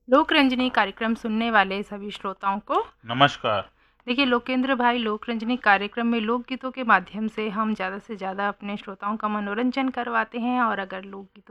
लोकरंजनी कार्यक्रम सुनने वाले सभी श्रोताओं को नमस्कार। देखिए लोकेंद्र भाई, लोकरंजनी कार्यक्रम में लोकगीतों के माध्यम से हम ज़्यादा से ज़्यादा अपने श्रोताओं का मनोरंजन करवाते हैं। और अगर लोकगीतों